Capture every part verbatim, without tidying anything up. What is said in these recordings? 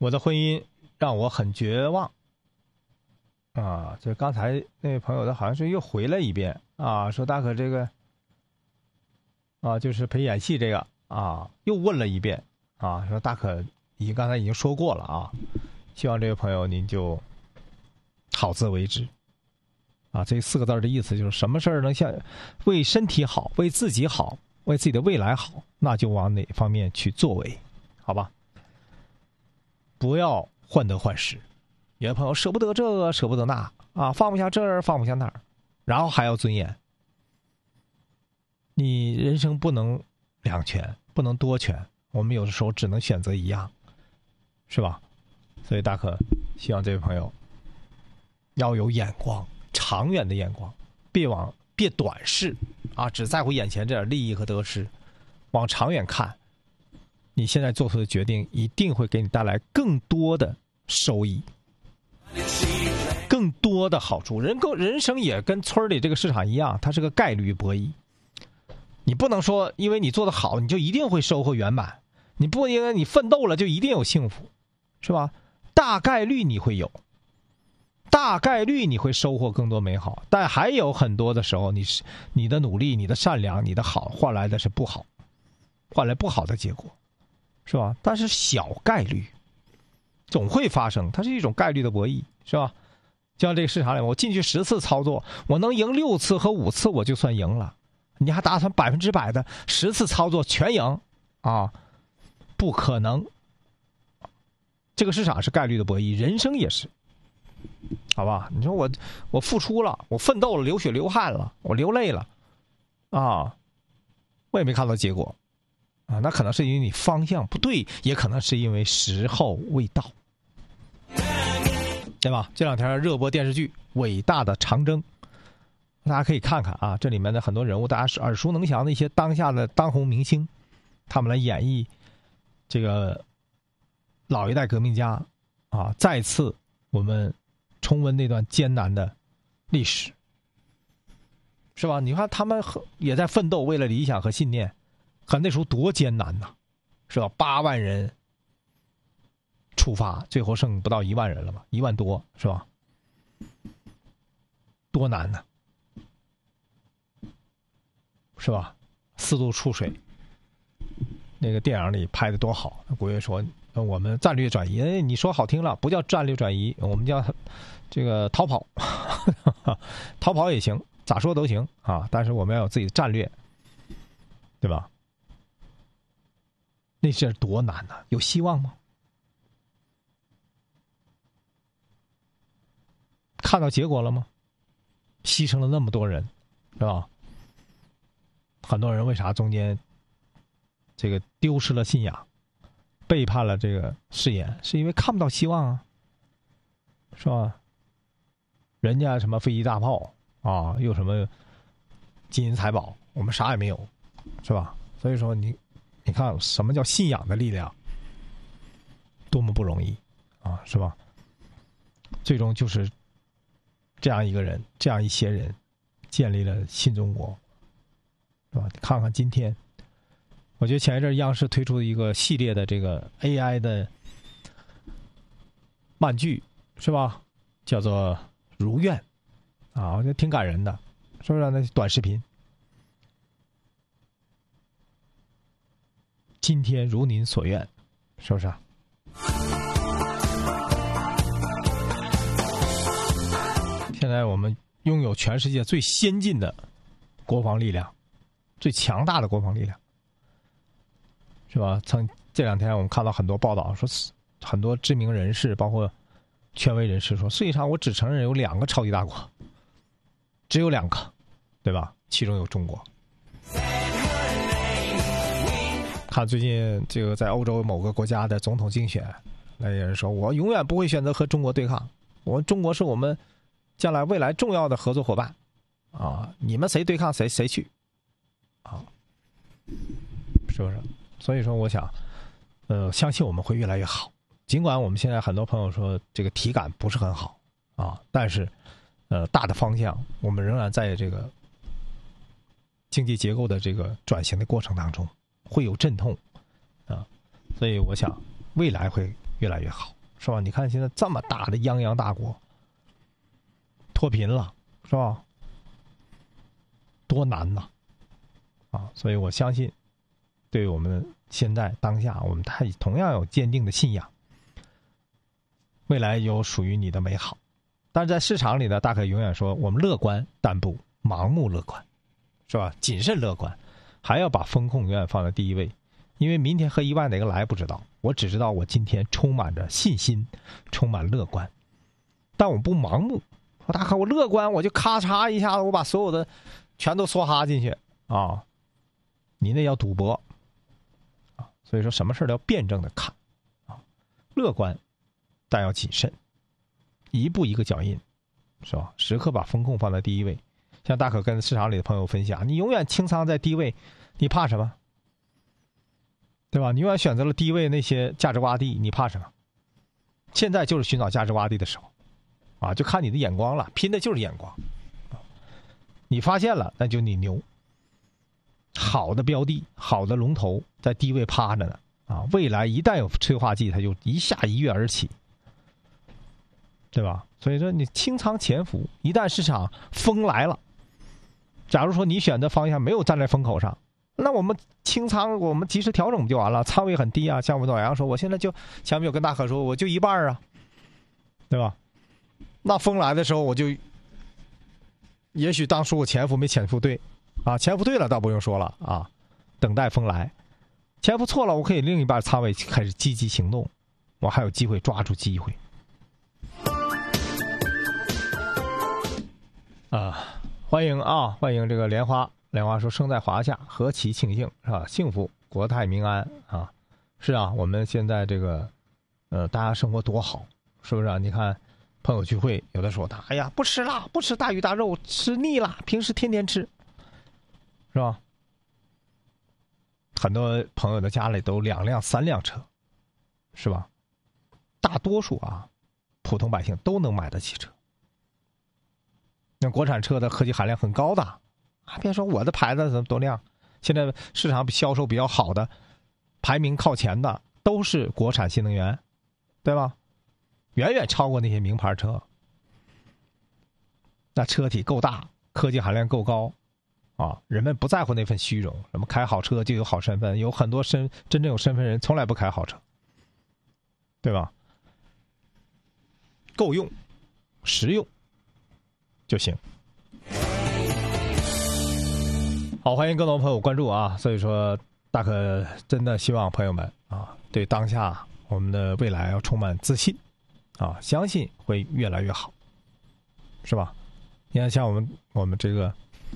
我的婚姻让我很绝望。啊，就刚才那位朋友他好像是又回了一遍啊，说大可这个啊，就是陪演戏这个啊，又问了一遍啊，说大可你刚才已经说过了啊，希望这位朋友您就好自为之啊。这四个字的意思就是什么事儿能像为身体好、为自己好、为自己的未来好，那就往哪方面去作为，好吧？不要患得患失。有的朋友舍不得这个，舍不得那啊，放不下这儿，放不下那儿，然后还要尊严。你人生不能两全，不能多全，我们有的时候只能选择一样，是吧？所以大可希望这位朋友要有眼光，长远的眼光，别往别短视啊，只在乎眼前这点利益和得失，往长远看，你现在做出的决定一定会给你带来更多的收益，更多的好处。人跟人生也跟村里这个市场一样，它是个概率博弈。你不能说因为你做得好你就一定会收获圆满，你不因为你奋斗了就一定有幸福，是吧？大概率你会有，大概率你会收获更多美好，但还有很多的时候，你是你的努力、你的善良、你的好换来的是不好，换来不好的结果，是吧？但是小概率总会发生，它是一种概率的博弈，是吧？就像这个市场里，我进去十次操作，我能赢六次和五次，我就算赢了。你还打算百分之百的十次操作全赢啊？不可能。这个市场是概率的博弈，人生也是，好吧？你说我我付出了，我奋斗了，流血流汗了，我流泪了啊，我也没看到结果啊，那可能是因为你方向不对，也可能是因为时候未到，对吧？这两天热播电视剧《伟大的长征》，大家可以看看啊，这里面的很多人物大家是耳熟能详的一些当下的当红明星，他们来演绎这个老一代革命家啊，再次我们重温那段艰难的历史，是吧？你看他们也在奋斗，为了理想和信念，可那时候多艰难呐，是吧？八万人出发，最后剩不到一万人了吧，一万多，是吧？多难呐，是吧？四渡出水，那个电影里拍的多好。古月说我们战略转移，哎，你说好听了，不叫战略转移，我们叫这个逃跑逃跑也行，咋说都行啊，但是我们要有自己的战略，对吧？那是多难呐，有希望吗？看到结果了吗？牺牲了那么多人，是吧？很多人为啥中间这个丢失了信仰，背叛了这个誓言，是因为看不到希望啊，是吧？人家什么飞机大炮啊，又什么金银财宝，我们啥也没有，是吧？所以说你你看什么叫信仰的力量，多么不容易啊，是吧？最终就是这样一个人，这样一些人建立了新中国，是吧？看看今天，我觉得前一阵央视推出一个系列的这个 A I 的漫剧，是吧？叫做《如愿》啊，我觉得挺感人的，是不是？那短视频，今天如您所愿，是不是？现在我们拥有全世界最先进的国防力量，最强大的国防力量，是吧？曾这两天我们看到很多报道说，很多知名人士，包括权威人士说，世界上我只承认有两个超级大国，只有两个，对吧？其中有中国。看最近这个在欧洲某个国家的总统竞选，那有人说，我永远不会选择和中国对抗，我中国是我们将来未来重要的合作伙伴啊！你们谁对抗谁谁去啊？是不是？所以说，我想，呃，相信我们会越来越好。尽管我们现在很多朋友说这个体感不是很好啊，但是，呃，大的方向我们仍然在这个经济结构的这个转型的过程当中会有阵痛啊，所以我想未来会越来越好，是吧？你看现在这么大的泱泱大国，脱贫了，是吧？多难呐！啊，所以我相信，对我们现在当下，我们太同样有坚定的信仰，未来有属于你的美好。但是在市场里呢，大可永远说我们乐观，但不盲目乐观，是吧？谨慎乐观，还要把风控永远放在第一位。因为明天和意外哪个来不知道，我只知道我今天充满着信心，充满乐观，但我不盲目。说大可我乐观，我就咔嚓一下子，我把所有的全都梭哈进去啊！你那要赌博啊！所以说什么事都要辩证的看啊，乐观，但要谨慎，一步一个脚印，是吧？时刻把风控放在第一位。像大可跟市场里的朋友分享，你永远清仓在低位，你怕什么？对吧？你永远选择了低位那些价值洼地，你怕什么？现在就是寻找价值洼地的时候，啊，就看你的眼光了，拼的就是眼光。你发现了，那就你牛。好的标的，好的龙头在低位趴着呢，啊，未来一旦有催化剂，它就一下一跃而起，对吧？所以说你清仓潜伏，一旦市场风来了，假如说你选的方向没有站在风口上，那我们清仓，我们及时调整不就完了？仓位很低啊，像我们老杨说，我现在就前面有跟大可说，我就一半啊，对吧？那风来的时候，我就也许当初我潜伏没潜伏对啊，潜伏对了倒不用说了啊，等待风来。潜伏错了，我可以另一半仓位开始积极行动，我还有机会抓住机会。啊，欢迎啊，欢迎这个莲花。莲花说生在华夏，何其庆幸，是吧？幸福，国泰民安啊！是啊，我们现在这个，呃，大家生活多好，是不是啊？你看，朋友聚会，有的时候他，哎呀，不吃了，不吃大鱼大肉，吃腻了，平时天天吃，是吧？很多朋友的家里都两辆、三辆车，是吧？大多数啊，普通百姓都能买得起车。那国产车的科技含量很高的。啊，别说我的牌子怎么多亮，现在市场销售比较好的，排名靠前的都是国产新能源，对吧？远远超过那些名牌车。那车体够大，科技含量够高，啊，人们不在乎那份虚荣，什么开好车就有好身份，有很多身真正有身份人从来不开好车，对吧？够用，实用就行。好，欢迎更多朋友关注啊！所以说，大可真的希望朋友们啊，对当下我们的未来要充满自信啊，相信会越来越好，是吧？你看，像我们我们这个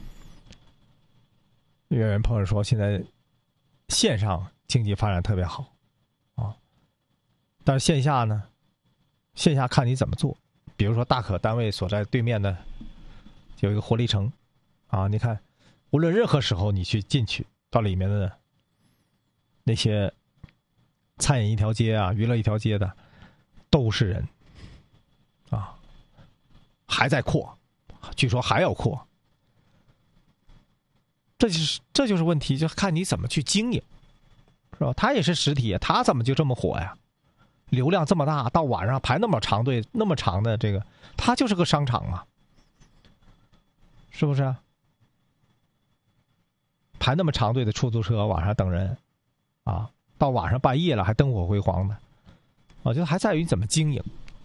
有人朋友说，现在线上经济发展特别好啊，但是线下呢，线下看你怎么做。比如说，大可单位所在对面的有一个活力城啊，你看。无论任何时候你去进去到里面的那些餐饮一条街啊、娱乐一条街的，都是人啊，还在扩，据说还要扩，这就是这就是问题，就看你怎么去经营，是吧？它也是实体，它怎么就这么火呀？流量这么大，到晚上排那么长队，那么长的这个，它就是个商场啊，是不是啊？排那么长队的出租车，晚上等人，啊，到晚上半夜了还灯火辉煌的，我觉得还在于你怎么经营。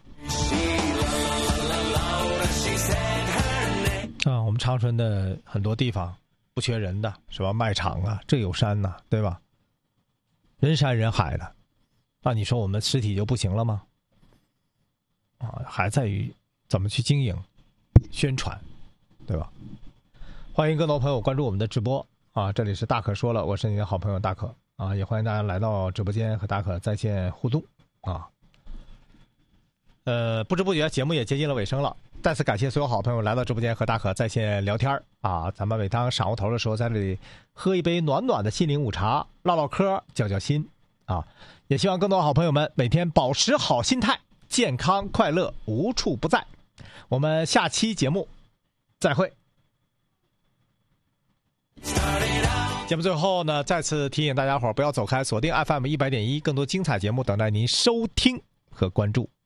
啊，我们长春的很多地方不缺人的，是吧？卖场啊，这有山呐、啊，对吧？人山人海的，那你说我们实体就不行了吗？啊，还在于怎么去经营、宣传，对吧？欢迎更多朋友关注我们的直播。啊，这里是大可说了，我是你的好朋友大可啊，也欢迎大家来到直播间和大可在线互动啊。呃，不知不觉节目也接近了尾声了，再次感谢所有好朋友来到直播间和大可在线聊天啊。咱们每当晌午头的时候，在这里喝一杯暖暖的心灵午茶，唠唠嗑，交交心啊。也希望更多好朋友们每天保持好心态，健康快乐无处不在。我们下期节目再会。节目最后呢，再次提醒大家伙不要走开，锁定 F M 一百点一，更多精彩节目等待您收听。 和关注。